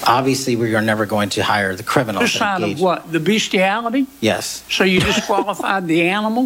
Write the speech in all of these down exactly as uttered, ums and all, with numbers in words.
Obviously, we are never going to hire the criminals. This side of what? The bestiality? Yes. So you disqualified the animal?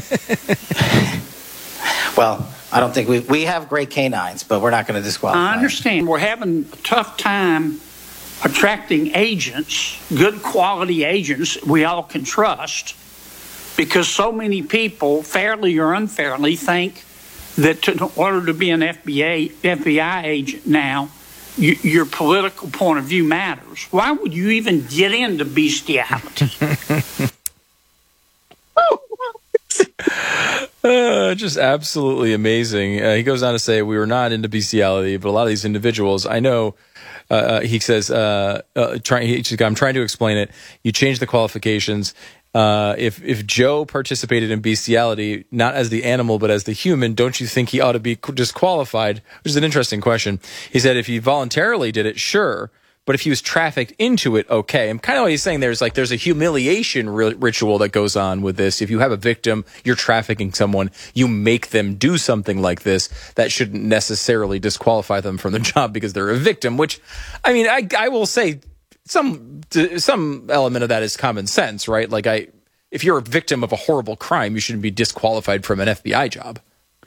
Well, I don't think we we have great canines, but we're not going to disqualify. I understand. We're having a tough time attracting agents, good quality agents we all can trust, because so many people, fairly or unfairly, think that to, in order to be an F B I, F B I agent now, you, your political point of view matters. Why would you even get into bestiality? Uh, just absolutely amazing. Uh, he goes on to say, we were not into bestiality, but a lot of these individuals, I know, uh, he says, uh, uh, try, he, I'm trying to explain it. You change the qualifications. Uh, if, if Joe participated in bestiality, not as the animal, but as the human, don't you think he ought to be disqualified? Which is an interesting question. He said, if he voluntarily did it, sure. But if he was trafficked into it, okay. And kind of what he's saying there is like there's a humiliation ri- ritual that goes on with this. If you have a victim, you're trafficking someone, you make them do something like this, that shouldn't necessarily disqualify them from the job because they're a victim, which, I mean, I, I will say some some element of that is common sense, right? Like, I, if you're a victim of a horrible crime, you shouldn't be disqualified from an F B I job.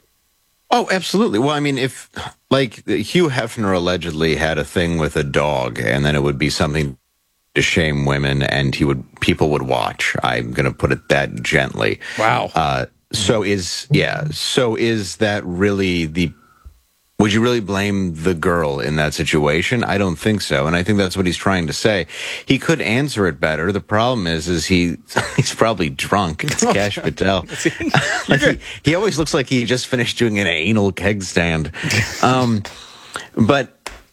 Oh, absolutely. Well, I mean, if, like, Hugh Hefner allegedly had a thing with a dog, and then it would be something to shame women, and he would people would watch. I'm going to put it that gently. Wow. Uh, so is, yeah, so is that really the, would you really blame the girl in that situation? I don't think so, and I think that's what he's trying to say. He could answer it better. The problem is, is he he's probably drunk. It's Kash Patel. Like he, he always looks like he just finished doing an anal keg stand. Um, but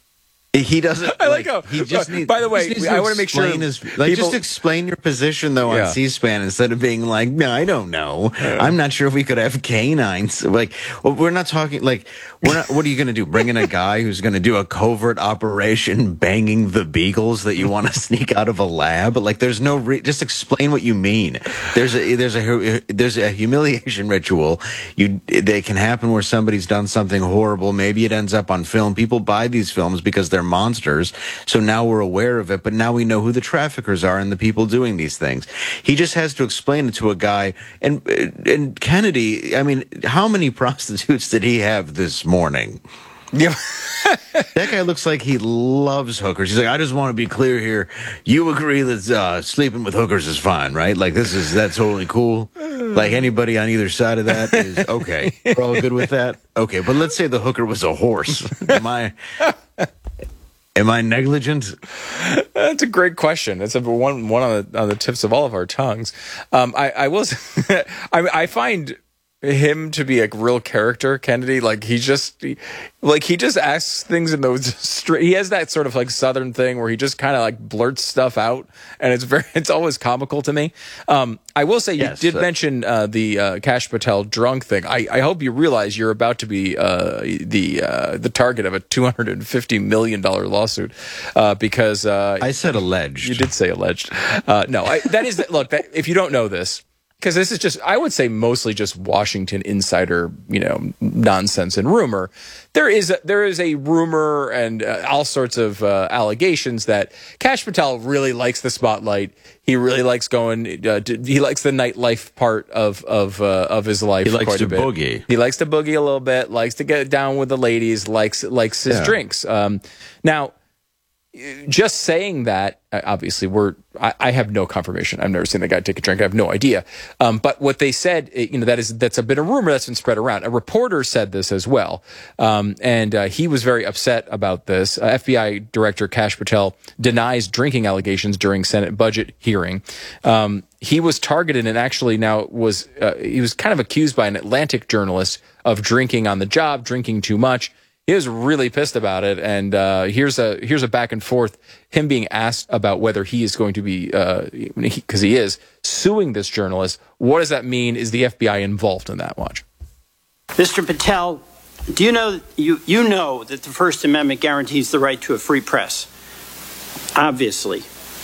he doesn't. I like, like how. He just needs, by the way, I want to make sure. His, like, people, just explain your position though on yeah. C-SPAN instead of being like, no, I don't know. Yeah. I'm not sure if we could have canines. Like, well, we're not talking. Like, we're not. What are you going to do? Bring in a guy who's going to do a covert operation, banging the beagles that you want to sneak out of a lab? Like, there's no. Re- just explain what you mean. There's a there's a there's a humiliation ritual. You they can happen where somebody's done something horrible. Maybe it ends up on film. People buy these films because they're monsters. So now we're aware of it, but now we know who the traffickers are and the people doing these things. He just has to explain it to a guy. And and Kennedy, I mean, how many prostitutes did he have this morning? Yeah. That guy looks like he loves hookers. He's like, I just want to be clear here. You agree that uh, sleeping with hookers is fine, right? Like, this is, that's totally cool. Like, anybody on either side of that is okay. We're all good with that? Okay, but let's say the hooker was a horse. Am I... Am I negligent? That's a great question. It's a, one one on the on the tips of all of our tongues. Um, I I will. I I find him to be a real character, Kennedy. Like he just he, like he just asks things in those straight. He has that sort of like Southern thing where he just kind of like blurts stuff out, and it's very it's always comical to me. Um, I will say you yes, did uh, mention uh, the uh, Kash Patel drunk thing. I, I hope you realize you're about to be uh, the uh, the target of a two hundred fifty million dollars lawsuit uh, because uh, I said alleged. You did say alleged. Uh, no, I, that is look. That, if you don't know this. Because this is just, I would say, mostly just Washington insider, you know, nonsense and rumor. There is a, there is a rumor and uh, all sorts of uh, allegations that Kash Patel really likes the spotlight. He really likes going. Uh, to, he likes the nightlife part of of uh, of his life. He likes quite to a bit. boogie. He likes to boogie a little bit. Likes to get down with the ladies. Likes likes his Yeah. drinks. Um, now. Just saying that, obviously, we're. I, I have no confirmation. I've never seen the guy take a drink. I have no idea. Um, but what they said, you know, that is that's a bit of rumor that's been spread around. A reporter said this as well, um, and uh, he was very upset about this. Uh, F B I Director Kash Patel denies drinking allegations during Senate budget hearing. Um, he was targeted and actually now was uh, he was kind of accused by an Atlantic journalist of drinking on the job, drinking too much. He was really pissed about it, and uh, here's a here's a back and forth. Him being asked about whether he is going to be, because uh, he, he is suing this journalist. What does that mean? Is the F B I involved in that? Watch, Mister Patel. Do you know you you know that the First Amendment guarantees the right to a free press? Obviously,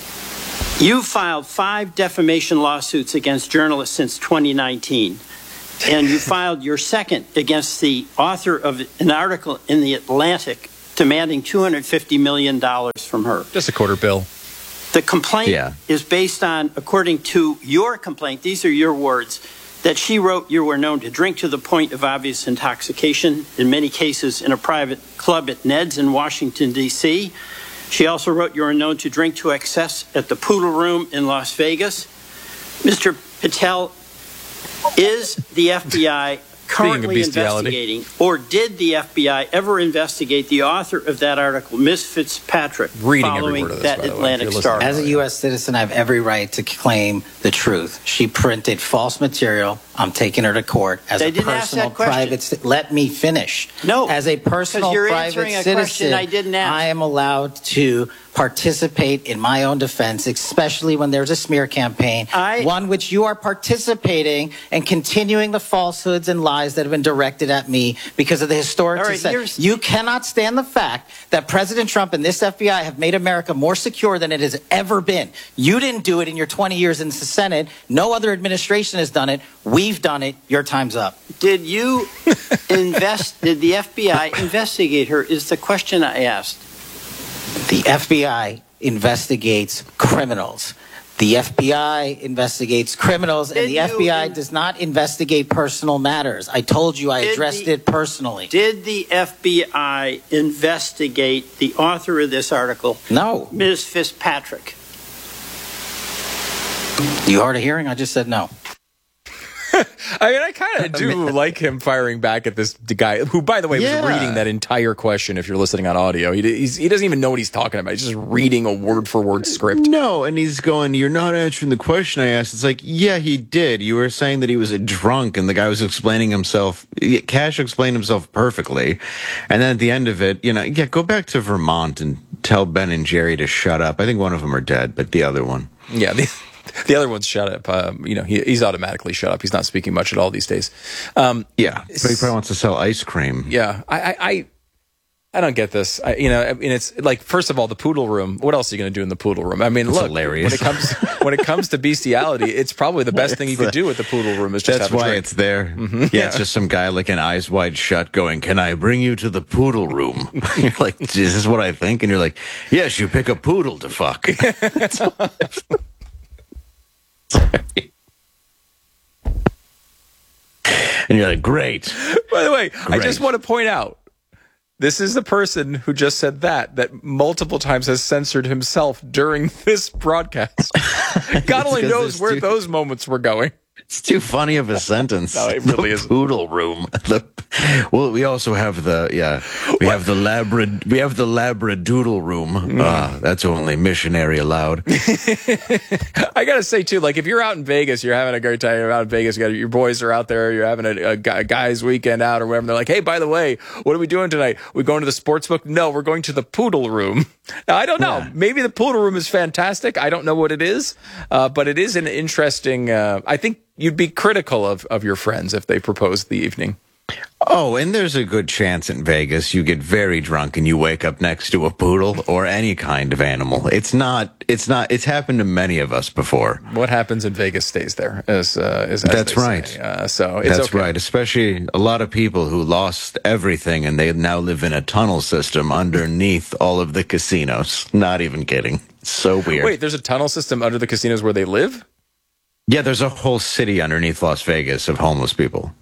you filed five defamation lawsuits against journalists since twenty nineteen. And you filed your second against the author of an article in The Atlantic demanding two hundred fifty million dollars from her. Just a quarter bill. The complaint Yeah. is based on, according to your complaint, these are your words, that she wrote you were known to drink to the point of obvious intoxication, in many cases in a private club at Ned's in Washington, D C She also wrote you were known to drink to excess at the Poodle Room in Las Vegas. Mister Patel, is the F B I currently investigating, or did the F B I ever investigate the author of that article, Miz Fitzpatrick, Reading every following word of this, that by the way, if Atlantic you're Star? listening. As a U S citizen, I have every right to claim the truth. She printed false material. I'm taking her to court as They a didn't ask personal that question. private. ci- Let me finish. No, as a personal because you're private answering a citizen, question I didn't ask. I am allowed to participate in my own defense, especially when there's a smear campaign, I- one which you are participating and continuing the falsehoods and lies that have been directed at me because of the historic All right, success. here's- You cannot stand the fact that President Trump and this F B I have made America more secure than it has ever been. You didn't do it in your twenty years in the Senate. No other administration has done it. We've done it. Your time's up. Did you invest? Did the F B I investigate her? Is the question I asked. The F B I investigates criminals. The F B I investigates criminals, and Did the you F B I in- does not investigate personal matters. I told you I Did addressed the- it personally. Did the F B I investigate the author of this article, No. Miz Fitzpatrick? You heard a hearing? I just said no. I mean, I kind of do like him firing back at this guy who, by the way, Yeah. was reading that entire question. If you're listening on audio, he, he's, he doesn't even know what he's talking about. He's just reading a word for word script. No, and he's going, you're not answering the question I asked. It's like, yeah, he did. You were saying that he was a drunk, and the guy was explaining himself. Cash explained himself perfectly. And then at the end of it, you know, yeah, go back to Vermont and tell Ben and Jerry to shut up. I think one of them are dead, but the other one. Yeah, the, the other one's shut up. Um, you know, he, he's automatically shut up. He's not speaking much at all these days. Um, Yeah, but he probably wants to sell ice cream. yeah, I, I, I, I don't get this. I, you know, I mean, it's like, first of all, the Poodle Room. What else are you going to do in the Poodle Room? I mean, It's look, hilarious. when it comes when it comes to bestiality, it's probably the best thing you could do with the Poodle Room is just That's have a why drink. it's there. Yeah, it's just some guy looking eyes wide shut going, can I bring you to the poodle room? You're like, is this what I think? And you're like, yes, you pick a poodle to fuck. And you're like, great. By the way, I Great. just want to point out, this is the person who just said that, that multiple times has censored himself during this broadcast. God only 'cause knows there's where two- those moments were going. It's too funny of a sentence. No, it really the isn't. Poodle room. The, well, we also have the yeah. We have the Labrad. We have the Labradoodle room. Mm. Ah, that's only missionary allowed. I gotta say too, like if you're out in Vegas, you're having a great time. You're out in Vegas. You got your boys are out there. You're having a, a, guy- a guys' weekend out or whatever. They're like, hey, by the way, what are we doing tonight? We going to the sports book? No, we're going to the Poodle Room. Now, I don't know. Yeah. Maybe the Poodle Room is fantastic. I don't know what it is, uh, but it is an interesting. Uh, I think you'd be critical of of your friends if they proposed the evening. Oh, and there's a good chance in Vegas you get very drunk and you wake up next to a poodle or any kind of animal. It's not. It's not. It's happened to many of us before. What happens in Vegas stays there. As, uh, as, as That's they right. say. Uh, so it's That's okay. right. Especially a lot of people who lost everything and they now live in a tunnel system underneath all of the casinos. Not even kidding. So weird. Wait, there's a tunnel system under the casinos where they live? Yeah, there's a whole city underneath Las Vegas of homeless people.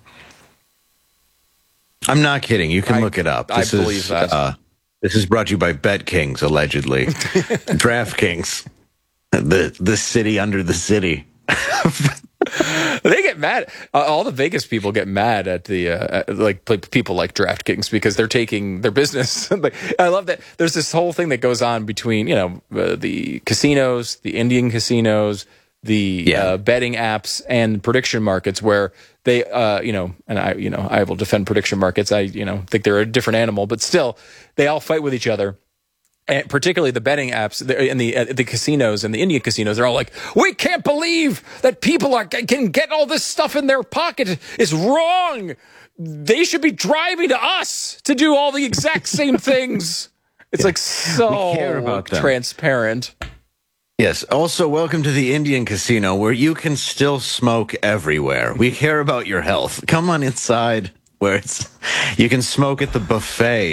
I'm not kidding. You can I- look it up. I This believe is, that. Uh, this is brought to you by BetKings, allegedly. DraftKings, the the city under the city. They get mad. Uh, all the Vegas people get mad at the uh, at, like pl- people like DraftKings because they're taking their business. Like, I love that. There's this whole thing that goes on between you know uh, the casinos, the Indian casinos, the Yeah. uh, betting apps, and prediction markets, where they uh, you know, and I you know I will defend prediction markets. I you know think they're a different animal, but still they all fight with each other. And particularly the betting apps and the uh, the casinos and the Indian casinos, they're all like, we can't believe that people are can get all this stuff in their pocket. It's wrong. They should be driving to us to do all the exact same things. It's like so We care about them. transparent. Yes. Also, welcome to the Indian casino where you can still smoke everywhere. We care about your health. Come on inside where it's you can smoke at the buffet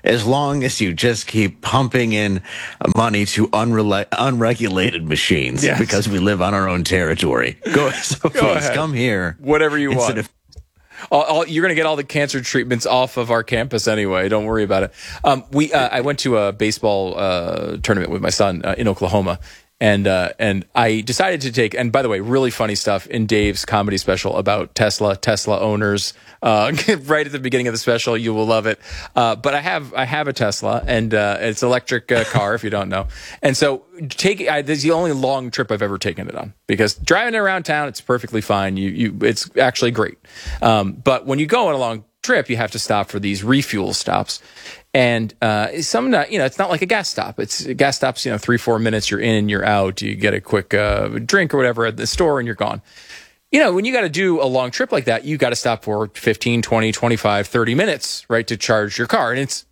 as long as you just keep pumping in money to unrela- unregulated machines, Yes. because we live on our own territory. Go, so Go please ahead. come here. Whatever you instead want. of- All, all, you're going to get all the cancer treatments off of our campus anyway. Don't worry about it. Um, we, uh, I went to a baseball uh, tournament with my son uh, in Oklahoma, and uh, and I decided to take. And by the way, really funny stuff in Dave's comedy special about Tesla, Tesla owners. Uh, right at the beginning of the special, you will love it. Uh, but I have I have a Tesla, and uh, it's an electric uh, car. If you don't know, and so take I, this is the only long trip I've ever taken it on, because driving it around town, it's perfectly fine. You you it's actually great. Um, but when you go on a long trip, you have to stop for these refuel stops. And uh, some, you know, it's not like a gas stop. It's gas stops, you know, three, four minutes, you're in, you're out, you get a quick uh, drink or whatever at the store and you're gone. You know, when you got to do a long trip like that, you got to stop for fifteen, twenty, twenty-five, thirty minutes, right, to charge your car. And it's,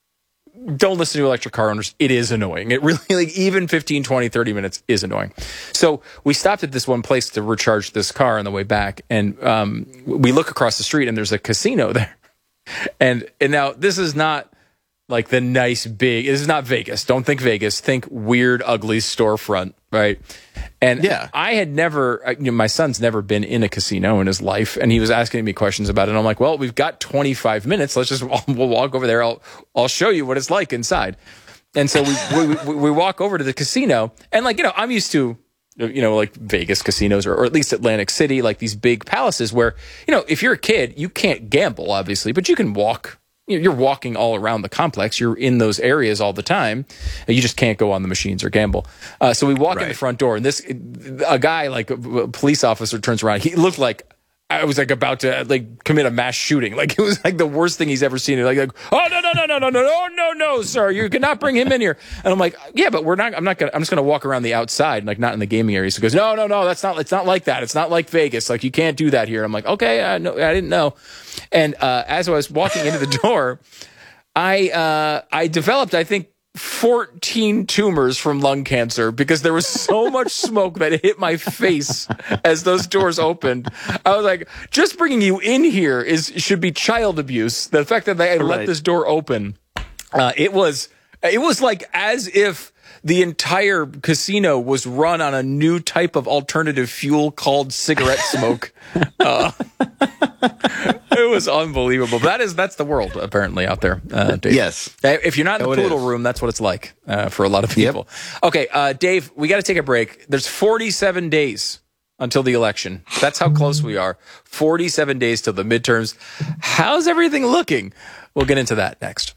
don't listen to electric car owners. It is annoying. It really, like, even fifteen, twenty, thirty minutes is annoying. So we stopped at this one place to recharge this car on the way back. And um, we look across the street and there's a casino there. And, and now this is not like the nice big, this is not Vegas. Don't think Vegas. Think weird, ugly storefront, right? And Yeah. I had never, you know, my son's never been in a casino in his life, and he was asking me questions about it. And I'm like, well, we've got twenty-five minutes. Let's just, we'll walk over there. I'll, I'll show you what it's like inside. And so we, we, we, we walk over to the casino, and like, you know, I'm used to, you know, like Vegas casinos, or, or at least Atlantic City, like these big palaces where, you know, if you're a kid, you can't gamble, obviously, but you can walk. You're walking all around the complex. You're in those areas all the time. You just can't go on the machines or gamble. Uh, so we walk in the Right. front door, and this a guy, like a, a police officer, turns around. He looked like I was like about to like commit a mass shooting. Like it was like the worst thing he's ever seen. Like, like oh no no no no no no no no no sir, you cannot bring him in here. And I'm like, yeah, but we're not. I'm not gonna. I'm just gonna walk around the outside, like not in the gaming area. So he goes, no no no, that's not. It's not like that. It's not like Vegas. Like you can't do that here. I'm like, okay, I no, I didn't know. And uh, as I was walking into the door, I uh, I developed, I think, fourteen tumors from lung cancer, because there was so much smoke that it hit my face as those doors opened. I was like, just bringing you in here is should be child abuse. The fact that they let Right. this door open, uh, it was it was like as if the entire casino was run on a new type of alternative fuel called cigarette smoke. Uh, it was unbelievable. That is that's the world apparently out there. Uh, Dave. Yes. If you're not in Oh, the it poodle is. room, that's what it's like uh, for a lot of people. Okay, uh, Dave, we got to take a break. There's forty-seven days until the election. That's how close we are. forty-seven days till the midterms. How's everything looking? We'll get into that next.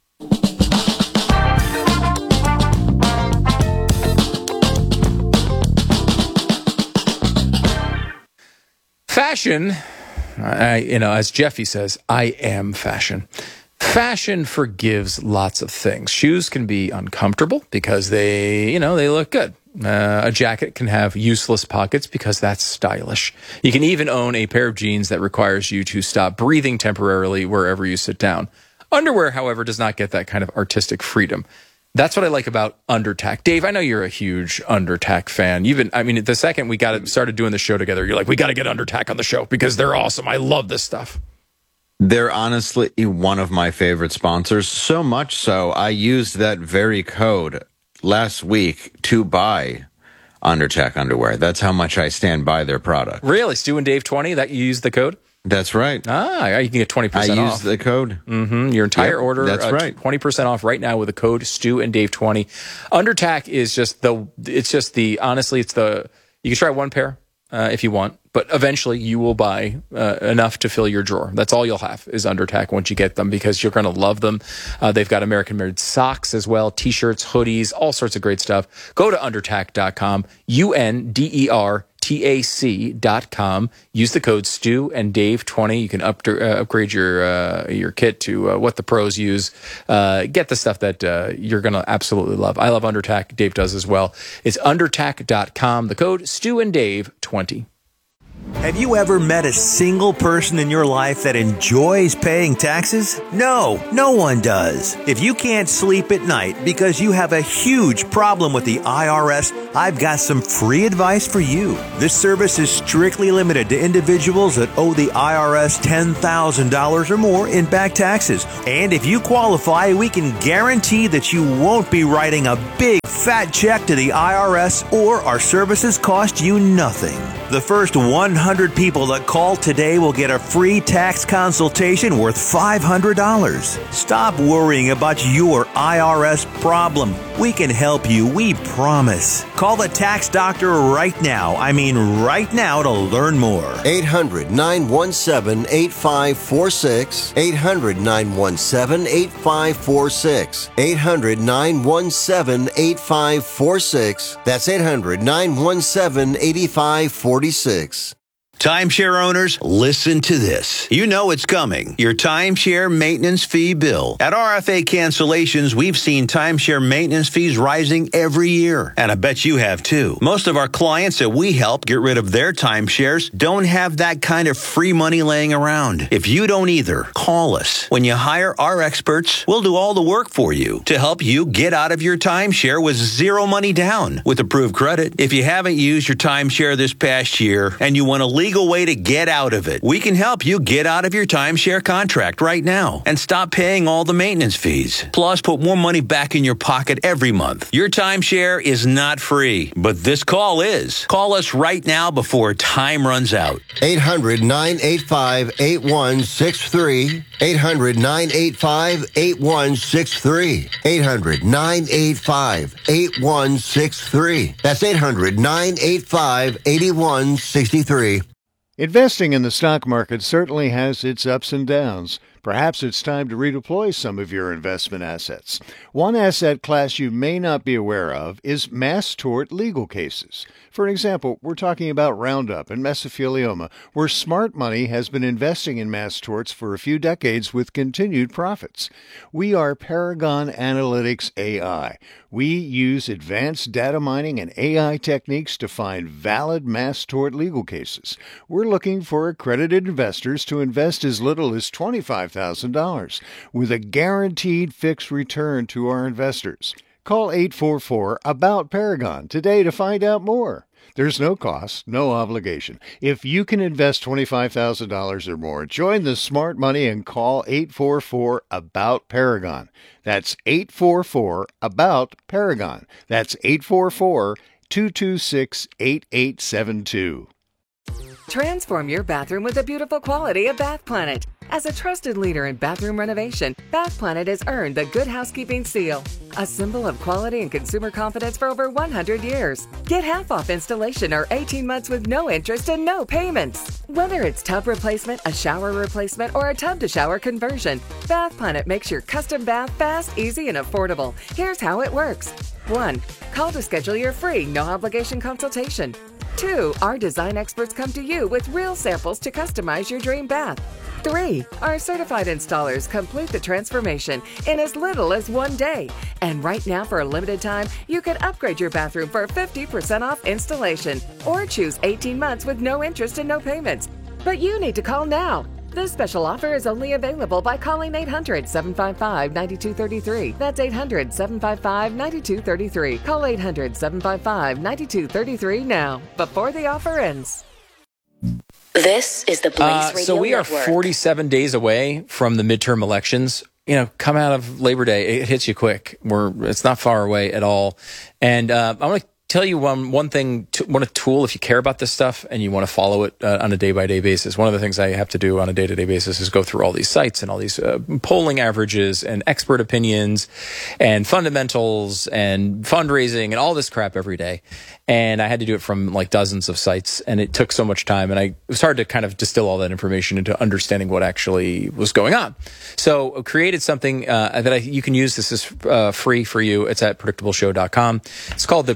Fashion, I, you know, as Jeffy says, I am fashion. Fashion forgives lots of things. Shoes can be uncomfortable because they, you know, they look good. Uh, a jacket can have useless pockets because that's stylish. You can even own a pair of jeans that requires you to stop breathing temporarily wherever you sit down. Underwear, however, does not get that kind of artistic freedom. That's what I like about Undertac. Dave, I know you're a huge Undertac fan. You've been, I mean, the second we got it, started doing the show together, you're like, we got to get Undertac on the show because they're awesome. I love this stuff. They're honestly one of my favorite sponsors, so much so I used that very code last week to buy Undertac underwear. That's how much I stand by their product. Really? Stu and Dave twenty, that you use the code? That's right. Ah, you can get twenty I percent off. used the code. Mm-hmm. Your entire Yep, order, that's uh, right. twenty percent off right now with the code Stu and Dave twenty. Undertac is just the, it's just the, honestly, it's the, you can try one pair uh, if you want, but eventually you will buy uh, enough to fill your drawer. That's all you'll have is Undertac once you get them, because you're going to love them. Uh, they've got American-made socks as well, t-shirts, hoodies, all sorts of great stuff. Go to undertac dot com, U N D E R T A C dot com. Use the code Stu and Dave twenty. You can up, uh, upgrade your uh, your kit to uh, what the pros use. Uh, get the stuff that uh, you're going to absolutely love. I love Undertac. Dave does as well. It's undertac dot com. The code Stu and Dave twenty. Have you ever met a single person in your life that enjoys paying taxes? No, no one does. If you can't sleep at night because you have a huge problem with the I R S, I've got some free advice for you. This service is strictly limited to individuals that owe the I R S ten thousand dollars or more in back taxes. And if you qualify, we can guarantee that you won't be writing a big fat check to the I R S, or our services cost you nothing. The first one hundred people that call today will get a free tax consultation worth five hundred dollars. Stop worrying about your I R S problem. We can help you, we promise. Call the tax doctor right now. I mean right now to learn more. eight hundred, nine one seven, eight five four six. eight hundred, nine one seven, eight five four six. eight hundred, nine one seven, eight five four six. That's eight hundred, nine one seven, eight five four six. Timeshare owners, listen to this. You know it's coming. Your timeshare maintenance fee bill. At R F A Cancellations, we've seen timeshare maintenance fees rising every year. And I bet you have too. Most of our clients that we help get rid of their timeshares don't have that kind of free money laying around. If you don't either, call us. When you hire our experts, we'll do all the work for you to help you get out of your timeshare with zero money down with approved credit. If you haven't used your timeshare this past year and you want to leave legal way to get out of it. We can help you get out of your timeshare contract right now and stop paying all the maintenance fees. Plus, put more money back in your pocket every month. Your timeshare is not free, but this call is. Call us right now before time runs out. eight hundred, nine eight five, eight one six three. eight hundred, nine eight five, eight one six three. eight hundred, nine eight five, eight one six three. That's eight hundred, nine eight five, eight one six three. Investing in the stock market certainly has its ups and downs. Perhaps it's time to redeploy some of your investment assets. One asset class you may not be aware of is mass tort legal cases. For example, we're talking about Roundup and mesothelioma, where smart money has been investing in mass torts for a few decades with continued profits. We are Paragon Analytics A I. We use advanced data mining and A I techniques to find valid mass tort legal cases. We're looking for accredited investors to invest as little as twenty-five thousand dollars with a guaranteed fixed return to our investors. Call eight four four, ABOUT Paragon today to find out more. There's no cost, no obligation. If you can invest twenty-five thousand dollars or more, join the smart money and call eight four four, ABOUT Paragon. That's eight four four, ABOUT Paragon. That's eight four four, two two six, eight eight seven two. Transform your bathroom with the beautiful quality of Bath Planet. As a trusted leader in bathroom renovation, Bath Planet has earned the Good Housekeeping seal, a symbol of quality and consumer confidence for over one hundred years. Get half off installation or eighteen months with no interest and no payments. Whether it's tub replacement, a shower replacement, or a tub-to-shower conversion, Bath Planet makes your custom bath fast, easy, and affordable. Here's how it works. one. Call to schedule your free, no-obligation consultation. two. Our design experts come to you with real samples to customize your dream bath. three. Our certified installers complete the transformation in as little as one day. And right now, for a limited time, you can upgrade your bathroom for fifty percent off installation or choose eighteen months with no interest and no payments. But you need to call now. This special offer is only available by calling eight hundred, seven five five, nine two three three. That's eight hundred, seven five five, nine two three three. Call eight hundred, seven five five, nine two three three now, before the offer ends. This is the Blaze uh, Radio So we Network. are forty-seven days away from the midterm elections. You know, come out of Labor Day, it hits you quick. We're it's not far away at all. And uh, I want to tell you one one thing, to, one a tool if you care about this stuff and you want to follow it uh, on a day by day basis. One of the things I have to do on a day to day basis is go through all these sites and all these uh, polling averages and expert opinions and fundamentals and fundraising and all this crap every day. And I had to do it from like dozens of sites, and it took so much time. And I, it was hard to kind of distill all that information into understanding what actually was going on. So I created something uh, that I, you can use. This is uh, free for you. It's at predictable show dot com. It's called the Predictable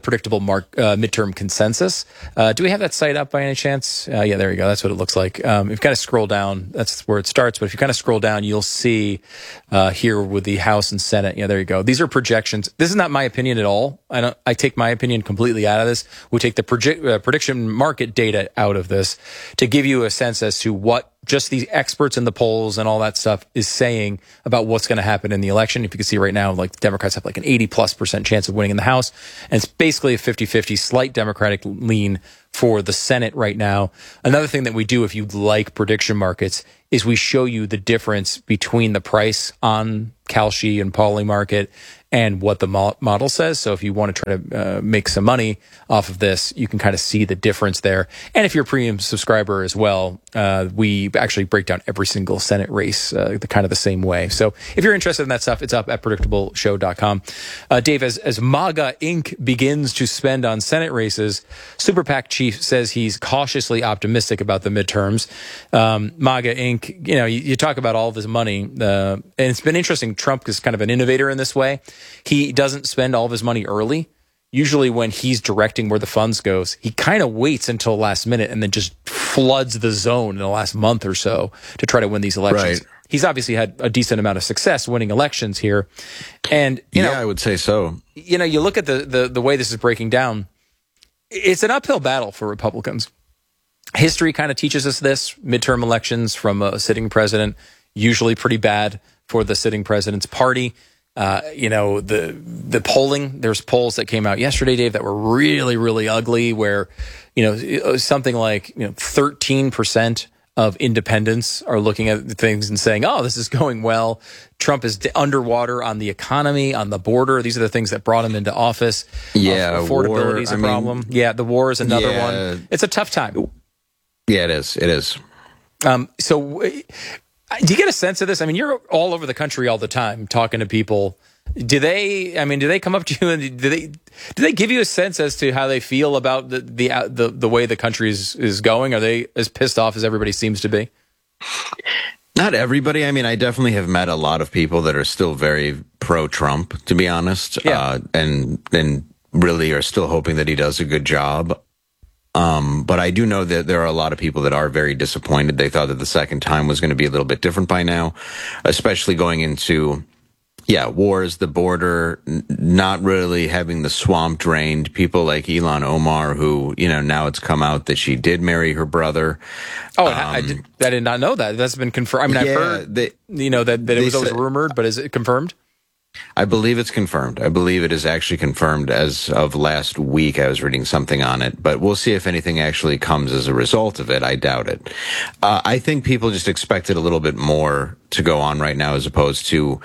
mark, uh, midterm consensus. Uh, do we have that site up by any chance? Uh, yeah, there you go. That's what it looks like. Um, if you kind of scroll down, that's where it starts. But if you kind of scroll down, you'll see uh, here with the House and Senate. Yeah, there you go. These are projections. This is not my opinion at all. I don't. I take my opinion completely out of this. We take the proje- uh, prediction market data out of this to give you a sense as to what just these experts in the polls and all that stuff is saying about what's going to happen in the election. If you can see right now, like the Democrats have like an eighty plus percent chance of winning in the House. And it's basically a fifty-fifty slight Democratic lean for the Senate right now. Another thing that we do, if you like prediction markets, is we show you the difference between the price on Kalshi and Pauli market and what the mo- model says. So if you want to try to uh, make some money off of this, you can kind of see the difference there. And if you're a premium subscriber as well, uh, we actually break down every single Senate race uh, the kind of the same way. So if you're interested in that stuff, it's up at predictable show dot com. Uh, Dave, as, as MAGA Incorporated begins to spend on Senate races, Super PAC chief says he's cautiously optimistic about the midterms. Um, MAGA Incorporated, you know, you, you talk about all this money, uh, and it's been interesting. Trump is kind of an innovator in this way. He doesn't spend all of his money early. Usually when he's directing where the funds goes, he kind of waits until last minute and then just floods the zone in the last month or so to try to win these elections. Right. He's obviously had a decent amount of success winning elections here. And, you yeah, know, I would say so. You know, you look at the, the, the way this is breaking down, it's an uphill battle for Republicans. History kind of teaches us this. Midterm elections from a sitting president, usually pretty bad for the sitting president's party. Uh, you know, the the polling, there's polls that came out yesterday, Dave, that were really, really ugly, where, you know, something like, you know, thirteen percent of independents are looking at things and saying, oh, this is going well. Trump is underwater on the economy, on the border. These are the things that brought him into office. Yeah, uh, affordability is a war, problem. mean, yeah, the war is another yeah, one. It's a tough time. Yeah, it is. It is. Um, so... Do you get a sense of this? I mean, you're all over the country all the time talking to people. Do they? I mean, do they come up to you and do they? Do they give you a sense as to how they feel about the the the, the way the country is, is going? Are they as pissed off as everybody seems to be? Not everybody. I mean, I definitely have met a lot of people that are still very pro-Trump, to be honest, yeah. uh, and and really are still hoping that he does a good job. Um, but I do know that there are a lot of people that are very disappointed. They thought that the second time was going to be a little bit different by now, especially going into, yeah, wars, the border, n- not really having the swamp drained. People like Ilhan Omar, who, you know, now it's come out that she did marry her brother. Oh, um, I, did, I did not know that. That's been confirmed. I mean, I've yeah, heard, they, you know, that, that it was always said, rumored, but is it confirmed? I believe it's confirmed. I believe it is actually confirmed as of last week. I was reading something on it, but we'll see if anything actually comes as a result of it. I doubt it. Uh, I think people just expected a little bit more to go on right now as opposed to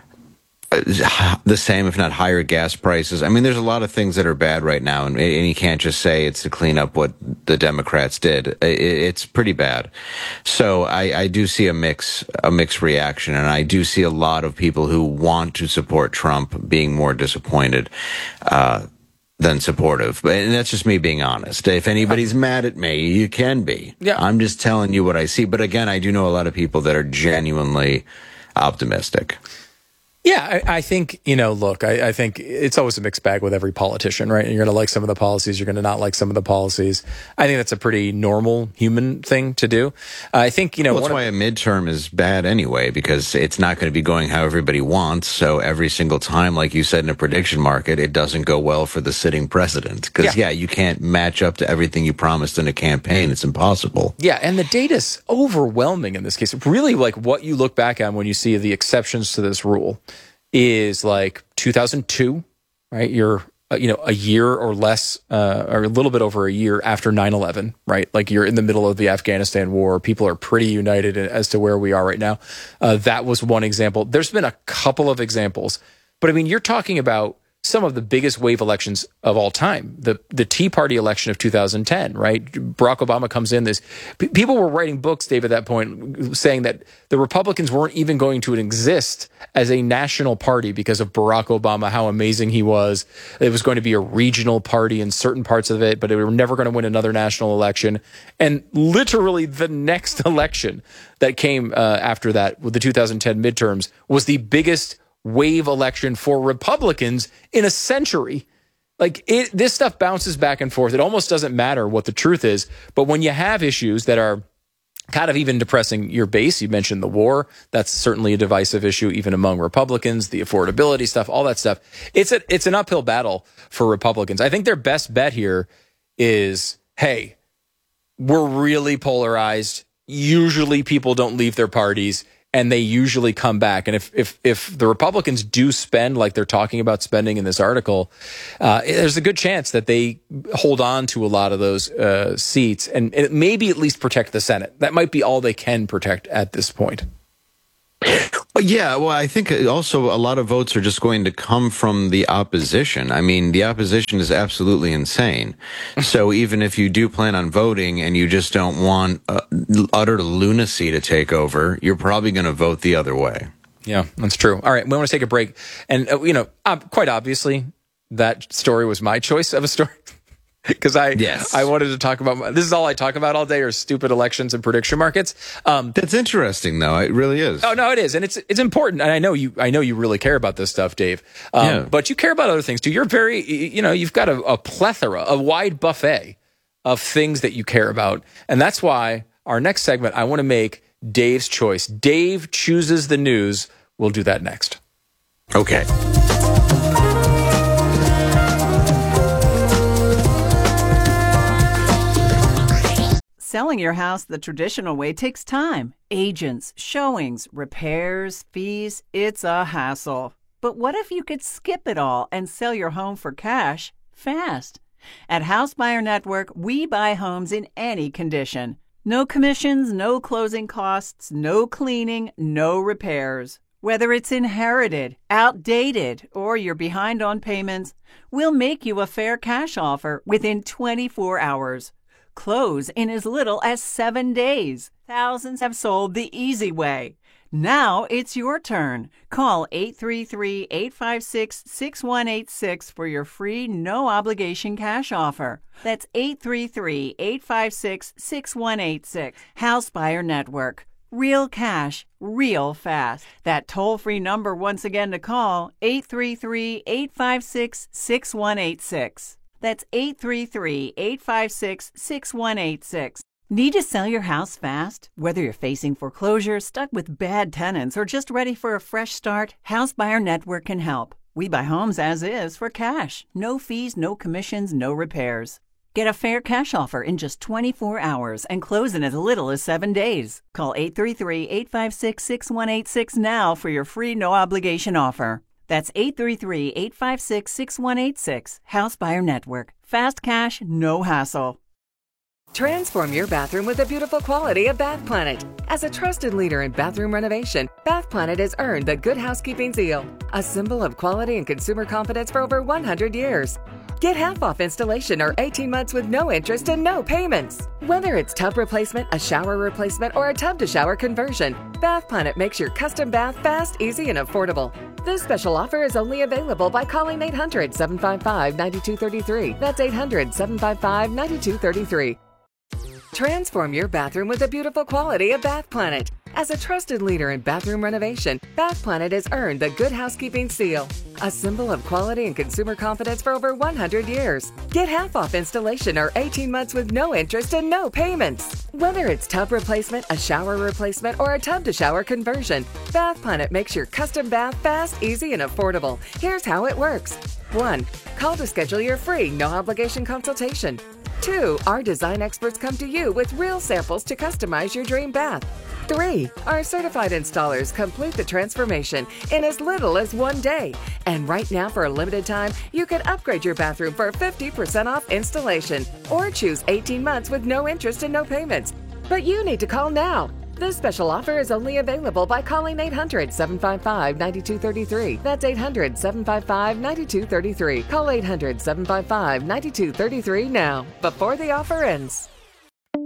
the same, if not higher gas prices. I mean, there's a lot of things that are bad right now, and, and you can't just say it's to clean up what the Democrats did. It, it's pretty bad. So I, I do see a mix, a mixed reaction, and I do see a lot of people who want to support Trump being more disappointed uh, than supportive. And that's just me being honest. If anybody's mad at me, you can be. Yeah. I'm just telling you what I see. But again, I do know a lot of people that are genuinely optimistic. Yeah, I, I think, you know, look, I, I think it's always a mixed bag with every politician, right? You're going to like some of the policies, you're going to not like some of the policies. I think that's a pretty normal human thing to do. Uh, I think, you know... Well, that's why a midterm is bad anyway, because it's not going to be going how everybody wants. So every single time, like you said, in a prediction market, it doesn't go well for the sitting president. Because, yeah. yeah, you can't match up to everything you promised in a campaign. It's impossible. Yeah, and the data's overwhelming in this case. Really, like, what you look back on when you see the exceptions to this rule is like two thousand two, right? You're, uh, you know, a year or less, uh, or a little bit over a year after nine eleven, right? Like you're in the middle of the Afghanistan war. People are pretty united as to where we are right now. Uh, that was one example. There's been a couple of examples, but I mean, you're talking about some of the biggest wave elections of all time. The the Tea Party election of two thousand ten, right? Barack Obama comes in. This p- people were writing books, Dave, at that point, saying that the Republicans weren't even going to exist as a national party because of Barack Obama, how amazing he was. It was going to be a regional party in certain parts of it, but they were never going to win another national election. And literally the next election that came uh, after that, with the two thousand ten midterms, was the biggest wave election for Republicans in a century. Like it, this stuff bounces back and forth. It almost doesn't matter what the truth is. But when you have issues that are kind of even depressing your base, you mentioned the war. That's certainly a divisive issue, even among Republicans, the affordability stuff, all that stuff. It's a, it's an uphill battle for Republicans. I think their best bet here is, hey, we're really polarized. Usually people don't leave their parties and they usually come back. And if if if the Republicans do spend like they're talking about spending in this article, uh, there's a good chance that they hold on to a lot of those uh, seats and, and maybe at least protect the Senate. That might be all they can protect at this point. Yeah, well, I think also a lot of votes are just going to come from the opposition. I mean, the opposition is absolutely insane. So even if you do plan on voting and you just don't want uh, utter lunacy to take over, you're probably going to vote the other way. Yeah, that's true. All right, we want to take a break. And, uh, you know, uh, quite obviously, that story was my choice of a story. Because I yes. I wanted to talk about, this is all I talk about all day are stupid elections and prediction markets. Um, That's interesting, though. It really is. Oh, no, it is. And it's it's important. And I know you I know you really care about this stuff, Dave. Um, yeah. But you care about other things, too. You're very, you know, you've got a, a plethora, a wide buffet of things that you care about. And that's why our next segment, I want to make Dave's choice. Dave chooses the news. We'll do that next. Okay. Selling your house the traditional way takes time. Agents, showings, repairs, fees. It's a hassle. But what if you could skip it all and sell your home for cash fast? At House Buyer Network, we buy homes in any condition. No commissions, no closing costs, no cleaning, no repairs. Whether it's inherited, outdated, or you're behind on payments, we'll make you a fair cash offer within twenty-four hours. Close in as little as seven days. Thousands have sold the easy way. Now it's your turn. Call eight three three, eight five six, six one eight six for your free no-obligation cash offer. That's eight three three, eight five six, six one eight six. House Buyer Network. Real cash, real fast. That toll-free number once again to call, eight three three, eight five six, six one eight six. That's eight three three, eight five six, six one eight six. Need to sell your house fast? Whether you're facing foreclosure, stuck with bad tenants, or just ready for a fresh start, House Buyer Network can help. We buy homes as is for cash. No fees, no commissions, no repairs. Get a fair cash offer in just twenty-four hours and close in as little as seven days. Call eight three three, eight five six, six one eight six now for your free no-obligation offer. That's eight three three, eight five six, six one eight six. House Buyer Network. Fast cash, no hassle. Transform your bathroom with the beautiful quality of Bath Planet. As a trusted leader in bathroom renovation, Bath Planet has earned the Good Housekeeping seal, a symbol of quality and consumer confidence for over one hundred years. Get half off installation or eighteen months with no interest and no payments. Whether it's tub replacement, a shower replacement, or a tub-to-shower conversion, Bath Planet makes your custom bath fast, easy, and affordable. This special offer is only available by calling eight hundred, seven five five, nine two three three. That's eight hundred, seven five five, nine two three three. Transform your bathroom with the beautiful quality of Bath Planet. As a trusted leader in bathroom renovation, Bath Planet has earned the Good Housekeeping seal, a symbol of quality and consumer confidence for over one hundred years. Get half off installation or eighteen months with no interest and no payments. Whether it's tub replacement, a shower replacement, or a tub-to-shower conversion, Bath Planet makes your custom bath fast, easy, and affordable. Here's how it works. one. Call to schedule your free, no-obligation consultation. two. Our design experts come to you with real samples to customize your dream bath. three. Our certified installers complete the transformation in as little as one day. And right now, for a limited time, you can upgrade your bathroom for fifty percent off installation or choose eighteen months with no interest and no payments. But you need to call now. This special offer is only available by calling eight hundred, seven five five, nine two three three. That's eight hundred, seven five five, nine two three three. Call eight hundred, seven five five, nine two three three now, before the offer ends.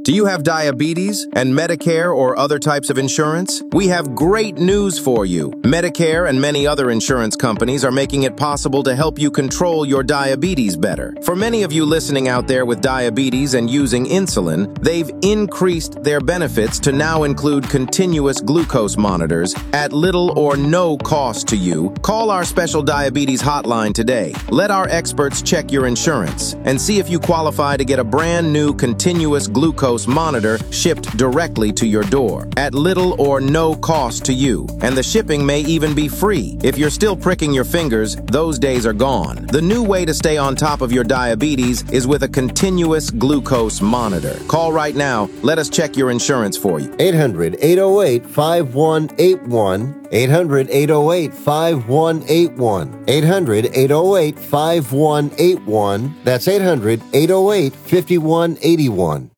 Do you have diabetes and Medicare or other types of insurance? We have great news for you. Medicare and many other insurance companies are making it possible to help you control your diabetes better. For many of you listening out there with diabetes and using insulin, they've increased their benefits to now include continuous glucose monitors at little or no cost to you. Call our special diabetes hotline today. Let our experts check your insurance and see if you qualify to get a brand new continuous glucose monitor shipped directly to your door at little or no cost to you. And the shipping may even be free. If you're still pricking your fingers, those days are gone. The new way to stay on top of your diabetes is with a continuous glucose monitor. Call right now. Let us check your insurance for you. eight hundred, eight oh eight, five one eight one. eight hundred, eight oh eight, five one eight one. eight hundred, eight oh eight, five one eight one. That's eight hundred, eight oh eight, five one eight one.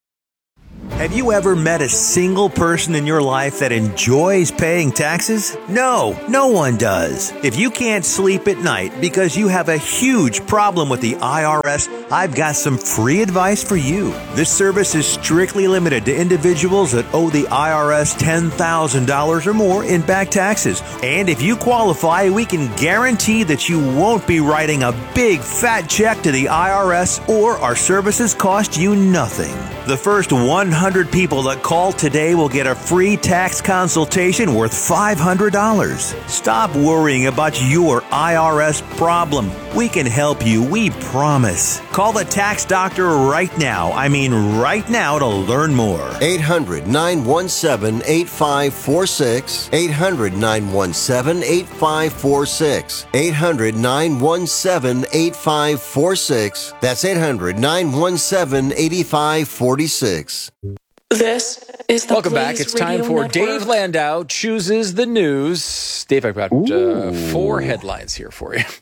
Have you ever met a single person in your life that enjoys paying taxes? No, no one does. If you can't sleep at night because you have a huge problem with the I R S, I've got some free advice for you. This service is strictly limited to individuals that owe the I R S ten thousand dollars or more in back taxes. And if you qualify, we can guarantee that you won't be writing a big fat check to the I R S, or our services cost you nothing. The first one hundred people that call today will get a free tax consultation worth five hundred dollars. Stop worrying about your I R S problem. We can help you, we promise. Call the tax doctor right now. I mean right now to learn more. eight hundred, nine one seven, eight five four six. eight hundred, nine one seven, eight five four six. eight hundred, nine one seven, eight five four six. That's eight hundred, nine one seven, eight five four six. This is the Welcome back. Blaze It's time Radio for Network. Dave Landau chooses the news. Dave, I've got uh, four headlines here for you.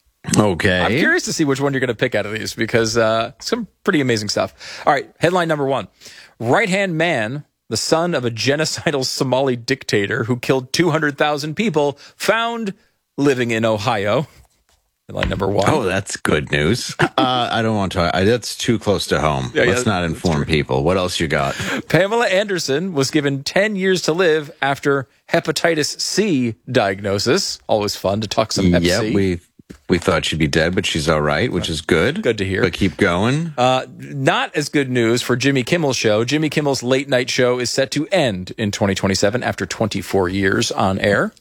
Okay. I'm curious to see which one you're going to pick out of these because uh, some pretty amazing stuff. All right, headline number one. Right-hand man, the son of a genocidal Somali dictator who killed two hundred thousand people, found living in Ohio. Headline number one. Oh, that's good news. uh, I don't want to talk. I, that's too close to home. Yeah, Let's yeah, not inform people. What else you got? Pamela Anderson was given ten years to live after hepatitis C diagnosis. Always fun to talk some hep Yeah, C. we we thought she'd be dead, but she's all right, which is good. Good to hear. But keep going. Uh, not as good news for Jimmy Kimmel's show. Jimmy Kimmel's late night show is set to end in twenty twenty-seven after twenty-four years on air.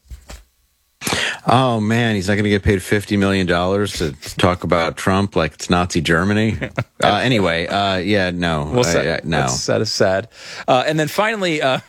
Oh, man, he's not going to get paid fifty million dollars to talk about Trump like it's Nazi Germany. Uh, anyway, uh, yeah, no. Well, sad. I, I, no. That's, that is sad. Uh, and then finally, uh,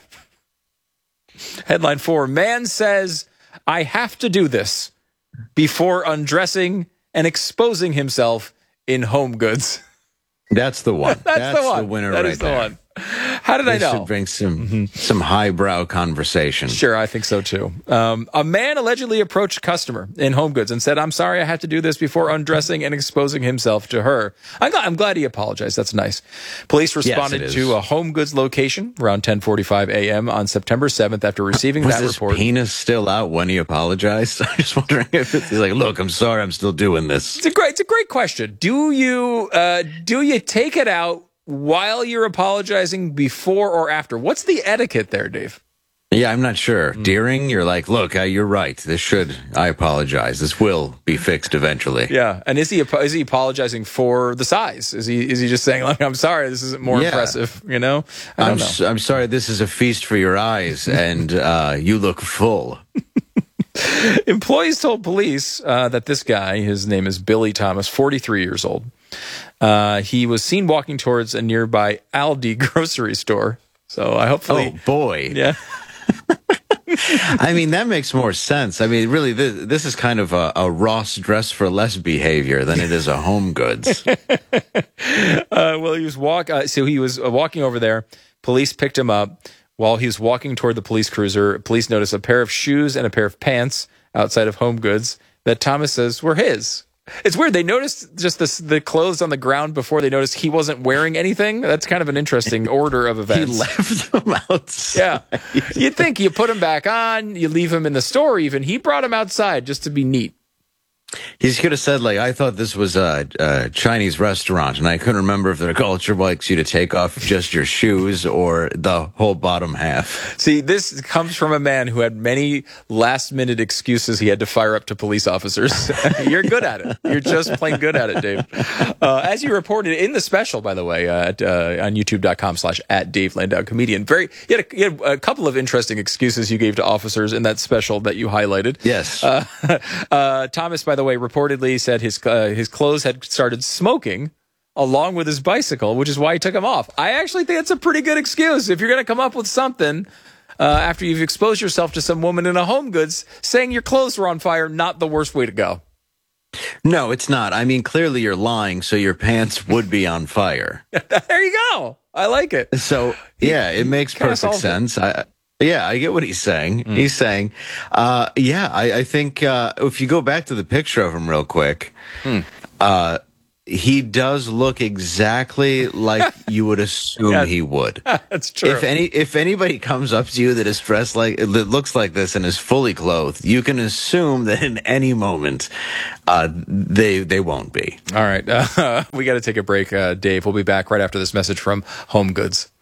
headline four, man says, I have to do this before undressing and exposing himself in home goods. That's the one. That's, That's the one. the winner That right is the there. one. How did this I know? should bring some mm-hmm. some highbrow conversation. Sure, I think so too. Um, a man allegedly approached a customer in Home Goods and said, I'm sorry I have to do this before undressing and exposing himself to her. I'm glad, I'm glad he apologized. That's nice. Police responded yes, to a Home Goods location around ten forty-five a.m. on September seventh after receiving Was that his report. penis still out when he apologized? I'm just wondering if it's, he's like, look, I'm sorry, I'm still doing this. It's a great, it's a great question. Do you, uh, do you take it out while you're apologizing, before or after? What's the etiquette there, Dave? Yeah, I'm not sure. Mm. Deering, you're like, look, uh, you're right. This should, I apologize. This will be fixed eventually. Yeah. And is he is he apologizing for the size? Is he is he just saying, like, I'm sorry, this isn't more yeah. impressive, you know? I don't I'm, know. S- I'm sorry, this is a feast for your eyes, and uh, you look full. Employees told police uh, that this guy, his name is Billy Thomas, forty-three years old, uh, he was seen walking towards a nearby Aldi grocery store. So I hopefully... Oh, boy. Yeah. I mean, that makes more sense. I mean, really, this, this is kind of a, a Ross dress for less behavior than it is a Home Goods. uh, well, he was walk. Uh, so he was uh, walking over there. Police picked him up. While he was walking toward the police cruiser, police noticed a pair of shoes and a pair of pants outside of Home Goods that Thomas says were his. It's weird. They noticed just this, the clothes on the ground before they noticed he wasn't wearing anything. That's kind of an interesting order of events. He left them outside. Yeah. You'd think you put him back on, you leave him in the store even. He brought him outside just to be neat. He could have said, like, I thought this was a, a Chinese restaurant, and I couldn't remember if their culture likes you to take off just your shoes or the whole bottom half. See, this comes from a man who had many last-minute excuses he had to fire up to police officers. You're good at it. You're just plain good at it, Dave. Uh, as you reported in the special, by the way, uh, at, uh, on youtube.com slash at Dave Landau Comedian. Very, you had, a, you had a couple of interesting excuses you gave to officers in that special that you highlighted. Yes. Uh, uh, Thomas, by the way, reportedly said his uh, his clothes had started smoking along with his bicycle, which is why he took them off. I actually think that's a pretty good excuse. If you're going to come up with something uh, after you've exposed yourself to some woman in a Home Goods, saying your clothes were on fire, not the worst way to go. No, it's not. I mean, clearly you're lying, so your pants would be on fire. There you go. I like it. So, yeah, it makes perfect sense. I Yeah, I get what he's saying. Mm. He's saying, uh, yeah, I, I think uh, if you go back to the picture of him real quick, mm. uh, he does look exactly like you would assume yeah, he would. That's true. If any, if anybody comes up to you that is dressed like, that looks like this and is fully clothed, you can assume that in any moment, uh, they they won't be. All right, uh, we got to take a break, uh, Dave. We'll be back right after this message from Home Goods.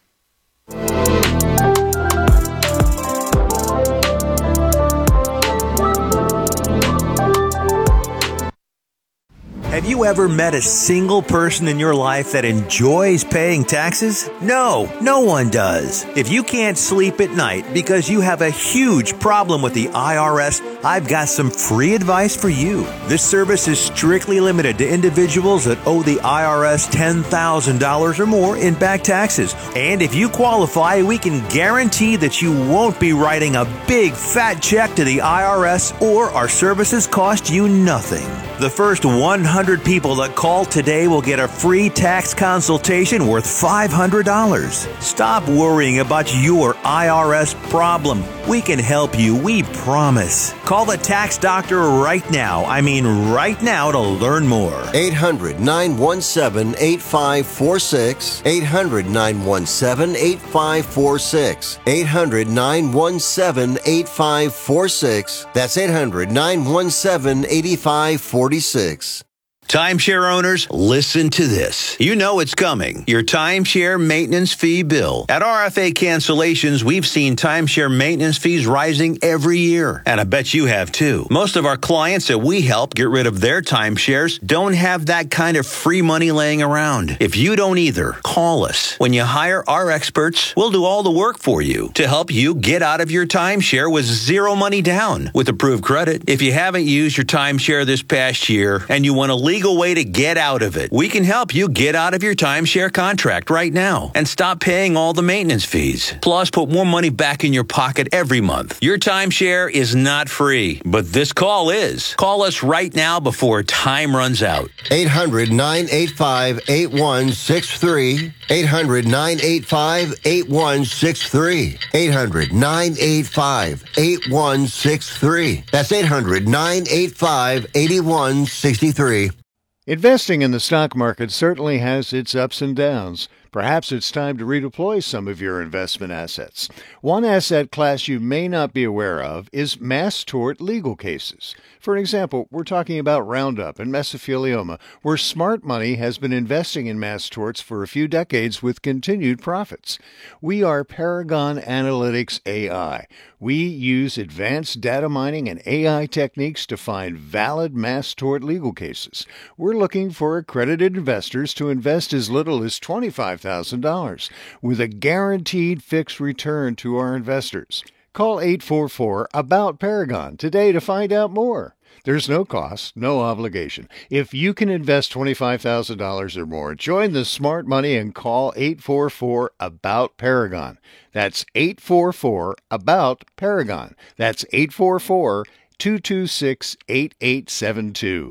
Have you ever met a single person in your life that enjoys paying taxes? No, no one does. If you can't sleep at night because you have a huge problem with the I R S, I've got some free advice for you. This service is strictly limited to individuals that owe the I R S ten thousand dollars or more in back taxes. And if you qualify, we can guarantee that you won't be writing a big fat check to the I R S, or our services cost you nothing. The first one hundred people that call today will get a free tax consultation worth five hundred dollars. Stop worrying about your I R S problem. We can help you, we promise. Call the tax doctor right now. I mean right now to learn more. eight hundred, nine one seven, eight five four six. eight hundred, nine one seven, eight five four six. eight hundred, nine one seven, eight five four six. That's eight hundred, nine one seven, eight five four six. Timeshare owners, listen to this. You know it's coming. Your timeshare maintenance fee bill. At R F A Cancellations, we've seen timeshare maintenance fees rising every year. And I bet you have too. Most of our clients that we help get rid of their timeshares don't have that kind of free money laying around. If you don't either, call us. When you hire our experts, we'll do all the work for you to help you get out of your timeshare with zero money down with approved credit. If you haven't used your timeshare this past year and you want to leave legal way to get out of it. We can help you get out of your timeshare contract right now and stop paying all the maintenance fees. Plus, put more money back in your pocket every month. Your timeshare is not free, but this call is. Call us right now before time runs out. eight hundred, nine eight five, eight one six three. eight hundred, nine eight five, eight one six three. eight hundred, nine eight five, eight one six three. That's eight hundred, nine eight five, eight one six three. Investing in the stock market certainly has its ups and downs. Perhaps it's time to redeploy some of your investment assets. One asset class you may not be aware of is mass tort legal cases. For an example, we're talking about Roundup and mesothelioma, where smart money has been investing in mass torts for a few decades with continued profits. We are Paragon Analytics A I. We use advanced data mining and A I techniques to find valid mass tort legal cases. We're looking for accredited investors to invest as little as twenty-five thousand dollars with a guaranteed fixed return to our investors. Call eight four four, ABOUT Paragon today to find out more. There's no cost, no obligation. If you can invest twenty-five thousand dollars or more, join the smart money and call eight four four, ABOUT Paragon. That's eight four four, ABOUT Paragon. That's eight four four, two two six, eight eight seven two.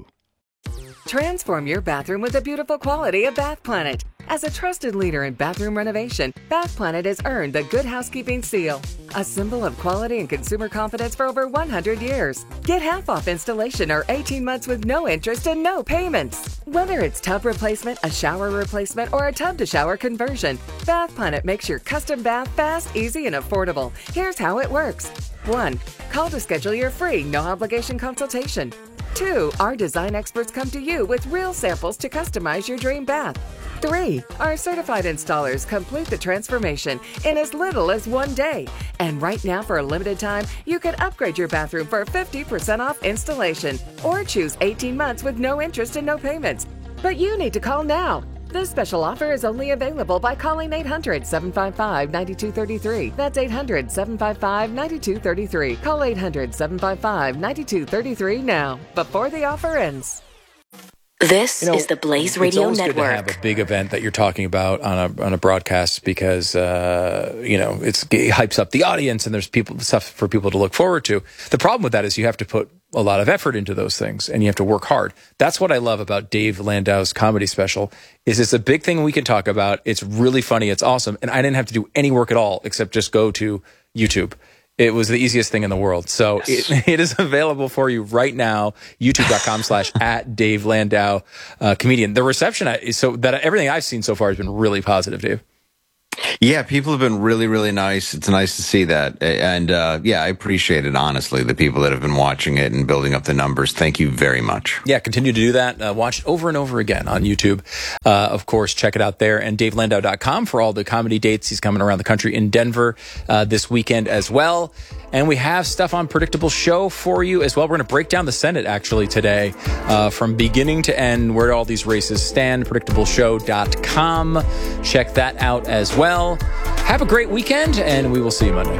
Transform your bathroom with the beautiful quality of Bath Planet. As a trusted leader in bathroom renovation, Bath Planet has earned the Good Housekeeping seal, a symbol of quality and consumer confidence for over one hundred years. Get half off installation or eighteen months with no interest and no payments. Whether it's tub replacement, a shower replacement, or a tub-to-shower conversion, Bath Planet makes your custom bath fast, easy, and affordable. Here's how it works. one. Call to schedule your free, no-obligation consultation. Two, our design experts come to you with real samples to customize your dream bath. Three, our certified installers complete the transformation in as little as one day. And right now, for a limited time, you can upgrade your bathroom for fifty percent off installation or choose eighteen months with no interest and no payments. But you need to call now. This special offer is only available by calling eight hundred, seven five five, nine two three three. That's eight hundred, seven five five, nine two three three. Call eight hundred, seven five five, nine two three three now, before the offer ends. This You know, is the Blaze Radio it's always Network. good to have a big event that you're talking about on a on a broadcast because uh, you know it's, it hypes up the audience and there's people stuff for people to look forward to. The problem with that is you have to put a lot of effort into those things and you have to work hard. That's what I love about Dave Landau's comedy special. Is it's a big thing we can talk about. It's really funny. It's awesome, and I didn't have to do any work at all except just go to YouTube. It was the easiest thing in the world. So yes. it, it is available for you right now. YouTube.com slash at Dave Landau, uh, comedian. The reception, I, so that everything I've seen so far has been really positive, Dave. Yeah, people have been really, really nice. It's nice to see that. And uh, yeah, I appreciate it, honestly, the people that have been watching it and building up the numbers. Thank you very much. Yeah, continue to do that. Uh, watch it over and over again on YouTube. Uh, of course, check it out there. And Dave Landau dot com for all the comedy dates. He's coming around the country in Denver uh, this weekend as well. And we have stuff on Predictable Show for you as well. We're going to break down the Senate actually today uh, from beginning to end, where all these races stand. Predictable Show dot com. Check that out as well. Have a great weekend, and we will see you Monday.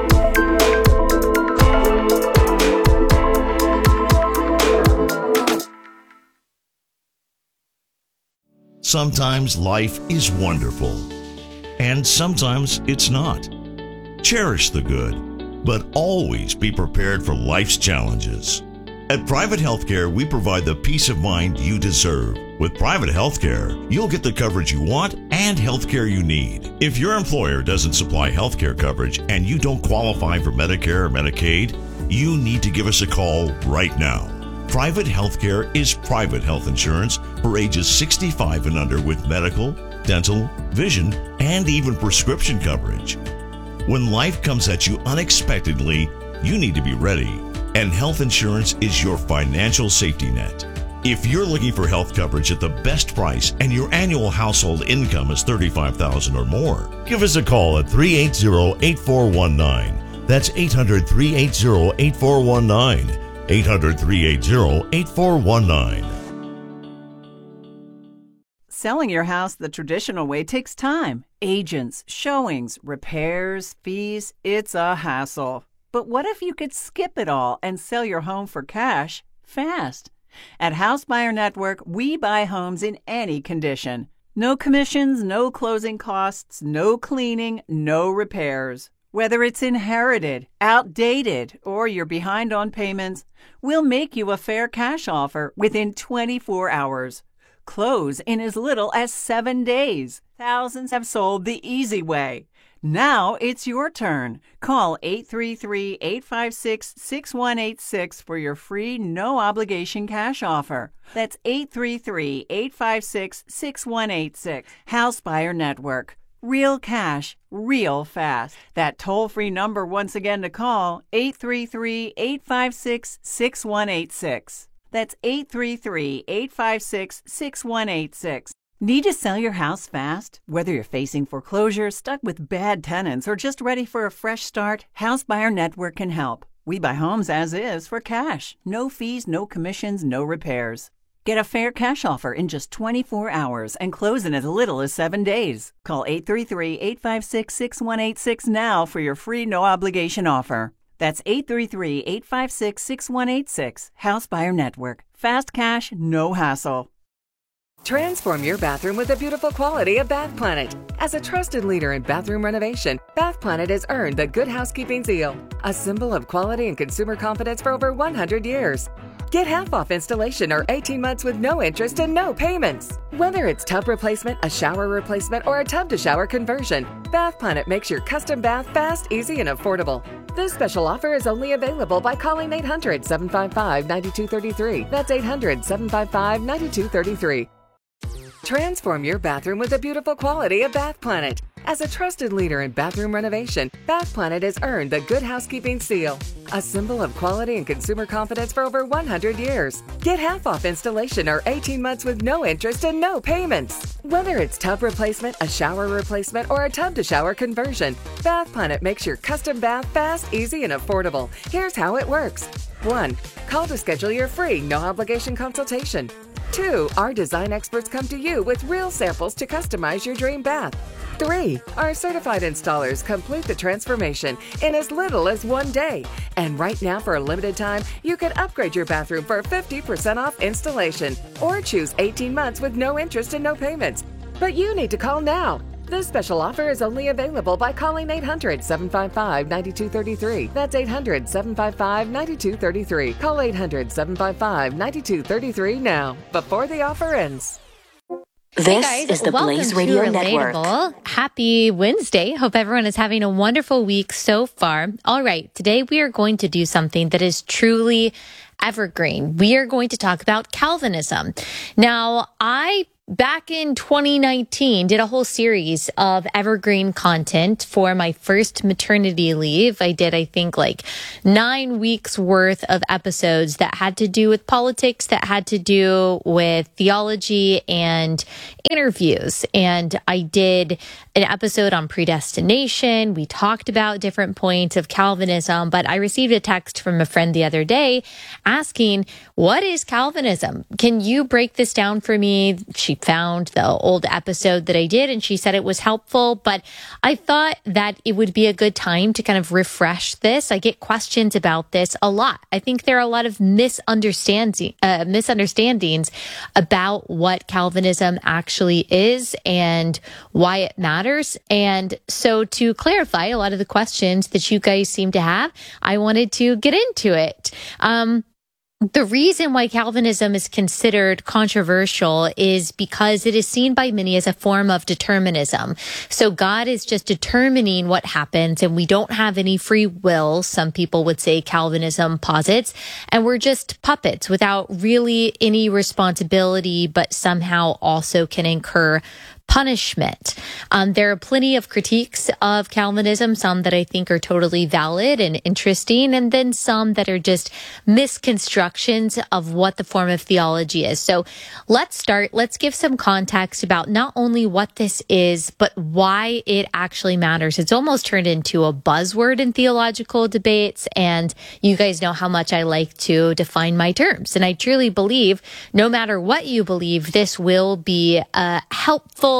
Sometimes life is wonderful, and sometimes it's not. Cherish the good, but always be prepared for life's challenges. At Private Healthcare, we provide the peace of mind you deserve. With Private Healthcare, you'll get the coverage you want and healthcare you need. If your employer doesn't supply healthcare coverage and you don't qualify for Medicare or Medicaid, you need to give us a call right now. Private Healthcare is private health insurance for ages sixty-five and under with medical, dental, vision, and even prescription coverage. When life comes at you unexpectedly, you need to be ready. And health insurance is your financial safety net. If you're looking for health coverage at the best price and your annual household income is thirty-five thousand dollars or more, give us a call at three eight zero, eight four one nine. That's eight hundred, three eight zero, eight four one nine. eight hundred, three eight zero, eight four one nine. Selling your house the traditional way takes time. Agents, showings, repairs, fees. It's a hassle. But what if you could skip it all and sell your home for cash fast? At House Buyer Network, we buy homes in any condition. No commissions, no closing costs, no cleaning, no repairs. Whether it's inherited, outdated, or you're behind on payments, we'll make you a fair cash offer within twenty-four hours. Close in as little as seven days. Thousands have sold the easy way. Now it's your turn. Call eight three three, eight five six, six one eight six for your free no-obligation cash offer. That's eight three three, eight five six, six one eight six. House Buyer Network. Real cash, real fast. That toll-free number once again to call, eight three three, eight five six, six one eight six. That's eight three three, eight five six, six one eight six. Need to sell your house fast? Whether you're facing foreclosure, stuck with bad tenants, or just ready for a fresh start, House Buyer Network can help. We buy homes as is for cash. No fees, no commissions, no repairs. Get a fair cash offer in just twenty-four hours and close in as little as seven days. Call eight three three, eight five six, six one eight six now for your free no-obligation offer. That's eight three three, eight five six, six one eight six. House Buyer Network. Fast cash, no hassle. Transform your bathroom with the beautiful quality of Bath Planet. As a trusted leader in bathroom renovation, Bath Planet has earned the Good Housekeeping seal, a symbol of quality and consumer confidence for over one hundred years. Get half off installation or eighteen months with no interest and no payments. Whether it's tub replacement, a shower replacement, or a tub-to-shower conversion, Bath Planet makes your custom bath fast, easy, and affordable. This special offer is only available by calling eight hundred, seven five five, nine two three three. That's eight hundred, seven five five, nine two three three. Transform your bathroom with the beautiful quality of Bath Planet. As a trusted leader in bathroom renovation, Bath Planet has earned the Good Housekeeping Seal, a symbol of quality and consumer confidence for over one hundred years. Get half off installation or eighteen months with no interest and no payments. Whether it's tub replacement, a shower replacement, or a tub-to-shower conversion, Bath Planet makes your custom bath fast, easy, and affordable. Here's how it works. One, call to schedule your free, no-obligation consultation. Two, our design experts come to you with real samples to customize your dream bath. Three, our certified installers complete the transformation in as little as one day. And right now, for a limited time, you can upgrade your bathroom for fifty percent off installation or choose eighteen months with no interest and no payments. But you need to call now. This special offer is only available by calling eight hundred, seven five five, nine two three three. That's eight hundred, seven five five, nine two three three. Call eight hundred, seven five five, nine two three three now, before the offer ends. This hey guys, is the welcome Blaze to Radio Relatable. Network. Happy Wednesday. Hope everyone is having a wonderful week so far. All right, today we are going to do something that is truly evergreen. We are going to talk about Calvinism. Now, I back in twenty nineteen, did a whole series of evergreen content for my first maternity leave. I did, I think, like nine weeks worth of episodes that had to do with politics, that had to do with theology and interviews. And I did an episode on predestination. We talked about different points of Calvinism, but I received a text from a friend the other day asking, what is Calvinism? Can you break this down for me? She found the old episode that I did and she said it was helpful, but I thought that it would be a good time to kind of refresh this. I get questions about this a lot. I think there are a lot of misunderstanding, uh, misunderstandings about what Calvinism actually is and why it matters. And so to clarify a lot of the questions that you guys seem to have, I wanted to get into it. Um, The reason why Calvinism is considered controversial is because it is seen by many as a form of determinism. So God is just determining what happens and we don't have any free will, some people would say Calvinism posits, and we're just puppets without really any responsibility, but somehow also can incur punishment. Um, there are plenty of critiques of Calvinism, some that I think are totally valid and interesting, and then some that are just misconstructions of what the form of theology is. So let's start. Let's give some context about not only what this is, but why it actually matters. It's almost turned into a buzzword in theological debates, and you guys know how much I like to define my terms. And I truly believe no matter what you believe, this will be a helpful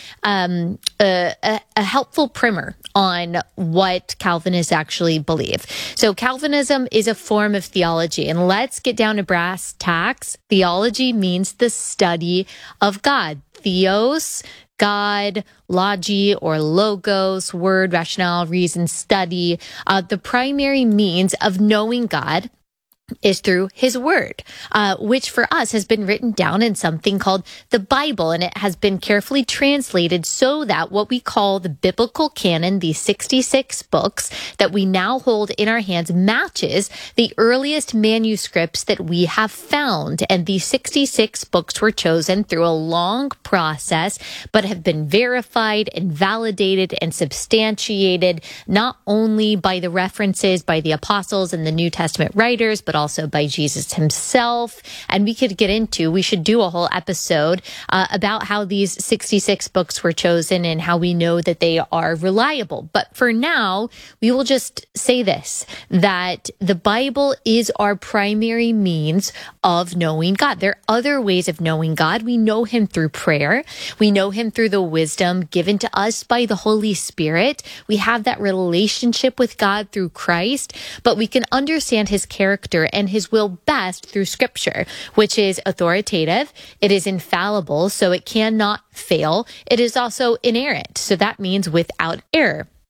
Um, a, a, a helpful primer on what Calvinists actually believe. So Calvinism is a form of theology, and let's get down to brass tacks. Theology means the study of God. Theos, God, logi or logos, word, rationale, reason, study. Uh, the primary means of knowing God is through his word, uh, which for us has been written down in something called the Bible, and it has been carefully translated so that what we call the biblical canon, these sixty-six books that we now hold in our hands, matches the earliest manuscripts that we have found. And these sixty-six books were chosen through a long process, but have been verified and validated and substantiated, not only by the references by the apostles and the New Testament writers, but also by Jesus himself. And we could get into, we should do a whole episode uh, about how these sixty-six books were chosen and how we know that they are reliable. But for now, we will just say this, that the Bible is our primary means of knowing God. There are other ways of knowing God. We know him through prayer. We know him through the wisdom given to us by the Holy Spirit. We have that relationship with God through Christ, but we can understand his character and his will best through Scripture, which is authoritative. It is infallible, so it cannot fail. It is also inerrant, so that means without error.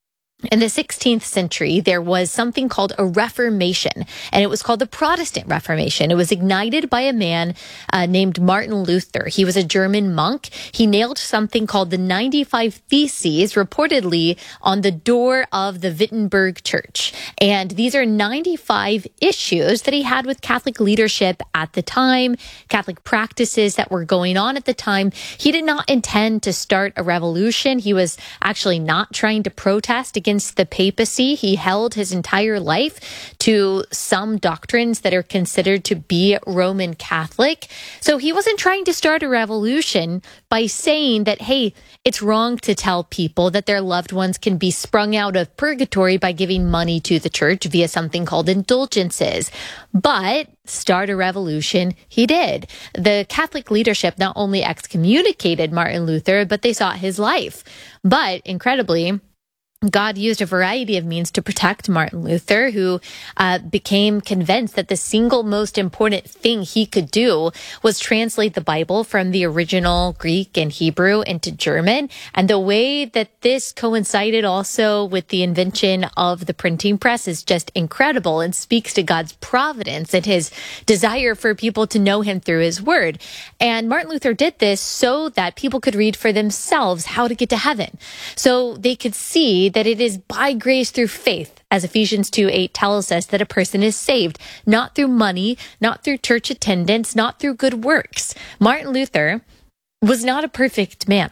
In the sixteenth century, there was something called a Reformation, and it was called the Protestant Reformation. It was ignited by a man uh, named Martin Luther. He was a German monk. He nailed something called the ninety-five Theses, reportedly on the door of the Wittenberg Church. And these are ninety-five issues that he had with Catholic leadership at the time, Catholic practices that were going on at the time. He did not intend to start a revolution. He was actually not trying to protest against the papacy. He held his entire life to some doctrines that are considered to be Roman Catholic. So he wasn't trying to start a revolution by saying that, hey, it's wrong to tell people that their loved ones can be sprung out of purgatory by giving money to the church via something called indulgences. But start a revolution he did. The Catholic leadership not only excommunicated Martin Luther, but they sought his life. But incredibly, God used a variety of means to protect Martin Luther, who uh, became convinced that the single most important thing he could do was translate the Bible from the original Greek and Hebrew into German. And the way that this coincided also with the invention of the printing press is just incredible and speaks to God's providence and his desire for people to know him through his word. And Martin Luther did this so that people could read for themselves how to get to heaven. So they could see that it is by grace through faith, as Ephesians two eight tells us, that a person is saved, not through money, not through church attendance, not through good works. Martin Luther was not a perfect man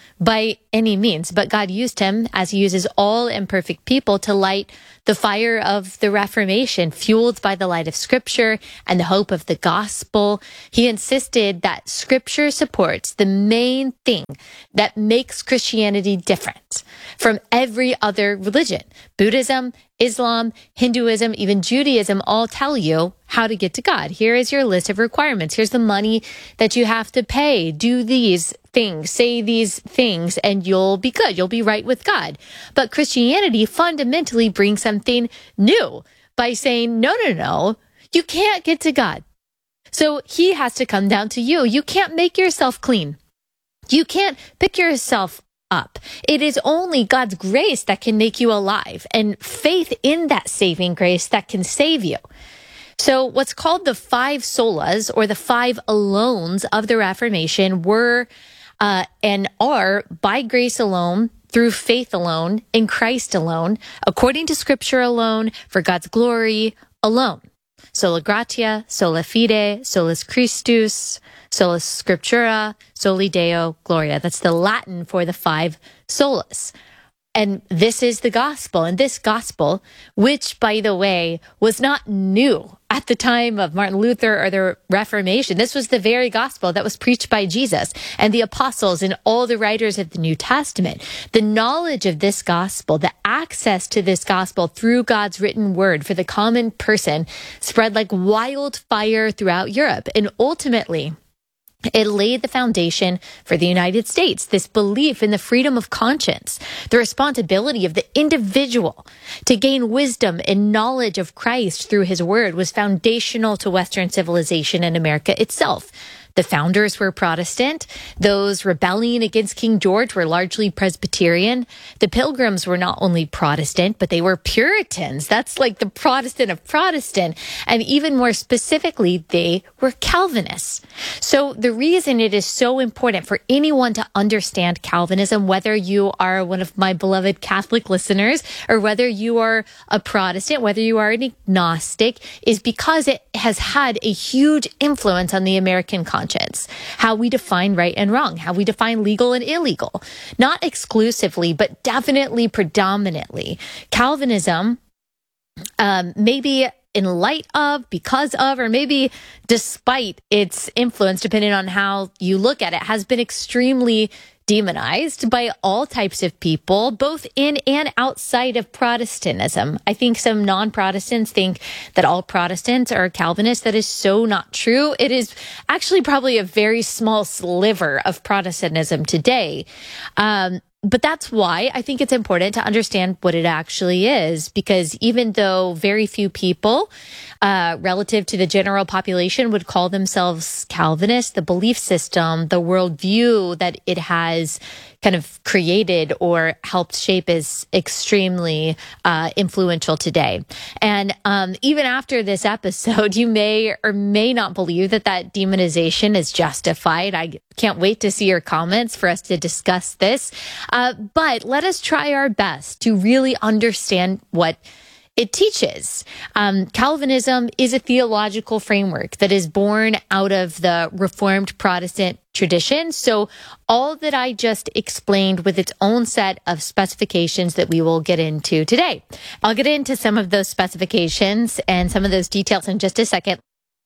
by any means, but God used him, as he uses all imperfect people, to light the fire of the Reformation, fueled by the light of Scripture and the hope of the gospel. He insisted that Scripture supports the main thing that makes Christianity different from every other religion. Buddhism, Islam, Hinduism, even Judaism all tell you how to get to God. Here is your list of requirements. Here's the money that you have to pay. Do these things, say these things, and you'll be good. You'll be right with God. But Christianity fundamentally brings something new by saying, no, no, no, you can't get to God. So he has to come down to you. You can't make yourself clean. You can't pick yourself up. It is only God's grace that can make you alive, and faith in that saving grace that can save you. So what's called the five solas, or the five alones of the Reformation, were uh, and are by grace alone, through faith alone, in Christ alone, according to Scripture alone, for God's glory alone. Sola gratia, sola fide, solus Christus, solus scriptura, soli Deo gloria. That's the Latin for the five solas. And this is the gospel. And this gospel, which, by the way, was not new at the time of Martin Luther or the Reformation. This was the very gospel that was preached by Jesus and the apostles and all the writers of the New Testament. The knowledge of this gospel, the access to this gospel through God's written word for the common person spread like wildfire throughout Europe. And ultimately, it laid the foundation for the United States, this belief in the freedom of conscience, the responsibility of the individual to gain wisdom and knowledge of Christ through his word was foundational to Western civilization and America itself. The founders were Protestant. Those rebelling against King George were largely Presbyterian. The Pilgrims were not only Protestant, but they were Puritans. That's like the Protestant of Protestant. And even more specifically, they were Calvinists. So the reason it is so important for anyone to understand Calvinism, whether you are one of my beloved Catholic listeners or whether you are a Protestant, whether you are an agnostic, is because it has had a huge influence on the American conscience. How we define right and wrong, how we define legal and illegal, not exclusively, but definitely predominantly. Calvinism, um, maybe in light of, because of, or maybe despite its influence, depending on how you look at it, has been extremely demonized by all types of people, both in and outside of Protestantism. I think some non-Protestants think that all Protestants are Calvinists. That is so not true. It is actually probably a very small sliver of Protestantism today. Um, but that's why I think it's important to understand what it actually is, because even though very few people uh, relative to the general population would call themselves Calvinist, the belief system, the worldview that it has kind of created or helped shape is extremely uh, influential today. And um, even after this episode, you may or may not believe that that demonization is justified. I can't wait to see your comments for us to discuss this. Uh, but let us try our best to really understand what it teaches. Um, Calvinism is a theological framework that is born out of the Reformed Protestant tradition. So all that I just explained with its own set of specifications that we will get into today. I'll get into some of those specifications and some of those details in just a second.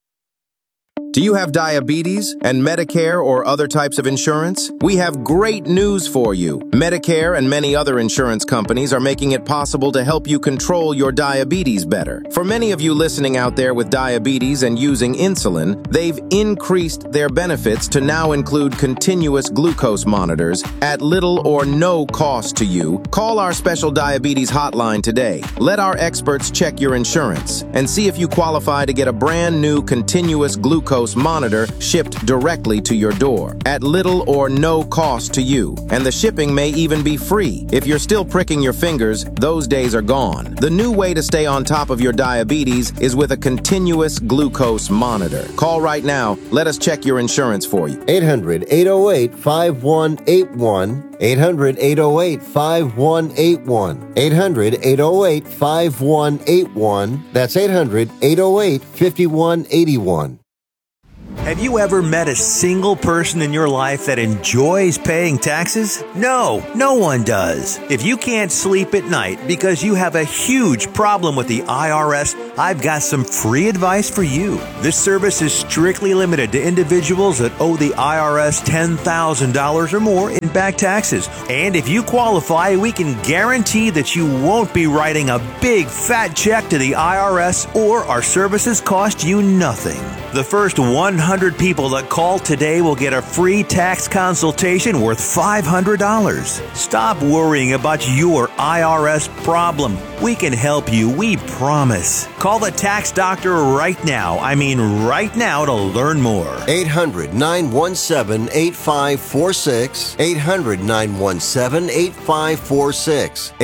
Do you have diabetes and Medicare or other types of insurance? We have great news for you. Medicare and many other insurance companies are making it possible to help you control your diabetes better. For many of you listening out there with diabetes and using insulin, they've increased their benefits to now include continuous glucose monitors at little or no cost to you. Call our special diabetes hotline today. Let our experts check your insurance and see if you qualify to get a brand new continuous glucose monitor shipped directly to your door at little or no cost to you. And the shipping may even be free. If you're still pricking your fingers, those days are gone. The new way to stay on top of your diabetes is with a continuous glucose monitor. Call right now. Let us check your insurance for you. eight hundred, eight oh eight, five one eight one. eight hundred, eight oh eight, five one eight one. eight hundred, eight oh eight, five one eight one. That's eight hundred, eight oh eight, five one eight one. Have you ever met a single person in your life that enjoys paying taxes? No, no one does. If you can't sleep at night because you have a huge problem with the I R S, I've got some free advice for you. This service is strictly limited to individuals that owe the I R S ten thousand dollars or more in back taxes. And if you qualify, we can guarantee that you won't be writing a big fat check to the I R S, or our services cost you nothing. The first one hundred people that call today will get a free tax consultation worth five hundred dollars. Stop worrying about your I R S problem. We can help you, we promise. Call the tax doctor right now. I mean right now to learn more. eight hundred, nine one seven, eight five four six. eight hundred, nine one seven, eight five four six.